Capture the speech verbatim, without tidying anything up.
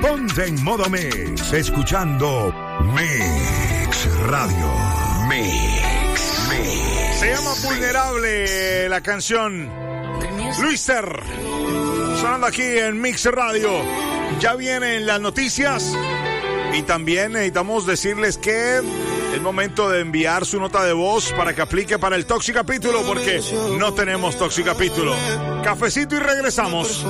Ponte en modo Mix, escuchando Mix Radio. Mix, Mix. Se llama Vulnerable la canción. Luiser, sonando aquí en Mix Radio. Ya vienen las noticias y también necesitamos decirles que es momento de enviar su nota de voz para que aplique para el Toxicapítulo, porque no tenemos Toxicapítulo. Cafecito y regresamos.